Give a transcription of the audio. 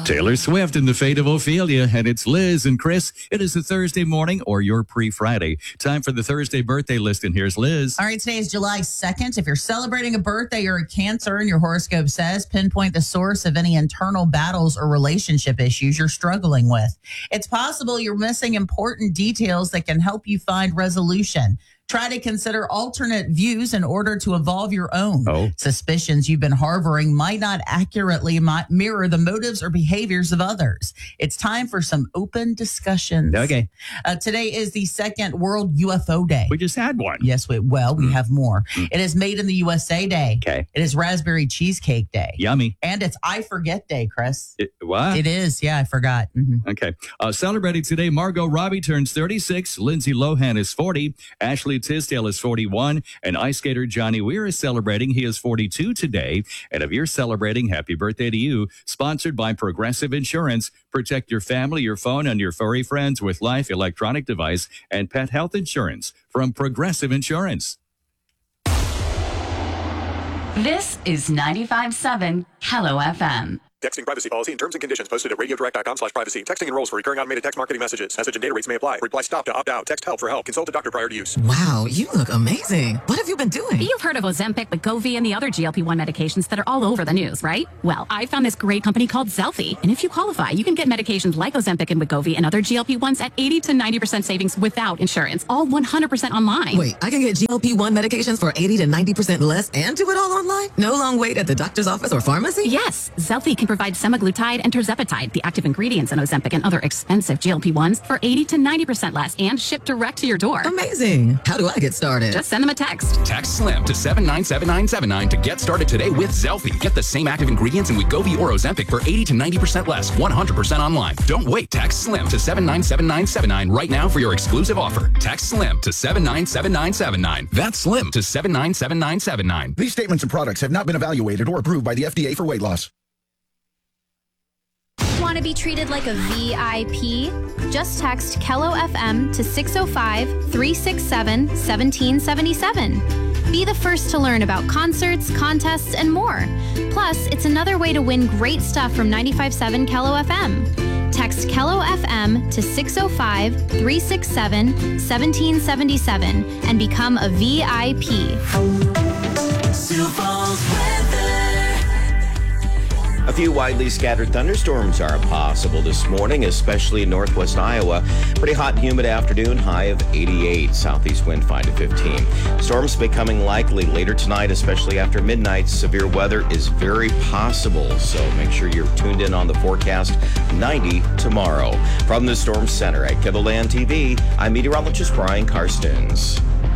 Taylor Swift and the Fate of Ophelia, and it's Liz and Chris. It is a Thursday morning or your pre-Friday. Time for the Thursday birthday list, and here's Liz. All right, today is July 2nd. If you're celebrating a birthday or a Cancer and your horoscope says, pinpoint the source of any internal battles or relationship issues you're struggling with. It's possible you're missing important details that can help you find resolution. Try to consider alternate views in order to evolve your own. Suspicions you've been harboring might not accurately mirror the motives or behaviors of others. It's time for some open discussions. Okay. Today is the second World UFO Day. We just had one. Yes, we have more. It is Made in the USA Day. Okay. It is Raspberry Cheesecake Day. Yummy. And it's I Forget Day, Chris. What? It is. Yeah, I forgot. Mm-hmm. Okay. Celebrating today, Margot Robbie turns 36. Lindsay Lohan is 40. Ashley Tisdale is 41. And ice skater Johnny Weir is celebrating. He is 42 today. And if you're celebrating, happy birthday to you. Sponsored by Progressive Insurance. Protect your family, your phone, and your furry friends with life, electronic device, and pet health insurance from Progressive Insurance. This is 95.7 Hello FM. Texting privacy policy and terms and conditions posted at radiodirect.com/privacy. Texting enrolls for recurring automated text marketing messages. Message and data rates may apply. Reply stop to opt out. Text help for help. Consult a doctor prior to use. Wow, you look amazing. What have you been doing? You've heard of Ozempic, Wegovy, and the other GLP-1 medications that are all over the news, right? Well, I found this great company called Zelfie. And if you qualify, you can get medications like Ozempic and Wegovy and other GLP-1s at 80 to 90% savings without insurance. All 100% online. Wait, I can get GLP-1 medications for 80 to 90% less and do it all online? No long wait at the doctor's office or pharmacy? Yes, Zelfie can provide semaglutide and tirzepatide, the active ingredients in Ozempic and other expensive GLP-1s, for 80 to 90% less and shipped direct to your door. Amazing. How do I get started? Just send them a text. Text SLIM to 797979 to get started today with Zelfie. Get the same active ingredients in Wegovy or Ozempic for 80 to 90% less, 100% online. Don't wait. Text SLIM to 797979 right now for your exclusive offer. Text SLIM to 797979. That's SLIM to 797979. These statements and products have not been evaluated or approved by the FDA for weight loss. Want to be treated like a VIP? Just text Kello FM to 605-367-1777. Be the first to learn about concerts, contests, and more. Plus, it's another way to win great stuff from 95.7 Kello FM. Text Kello FM to 605-367-1777 and become a VIP. Sioux Falls weather. A few widely scattered thunderstorms are possible this morning, especially in northwest Iowa. Pretty hot and humid afternoon, high of 88. Southeast wind 5 to 15. Storms becoming likely later tonight, especially after midnight. Severe weather is very possible, so make sure you're tuned in on the forecast. 90 tomorrow. From the Storm Center at KIVOLAND TV, I'm meteorologist Brian Karstens.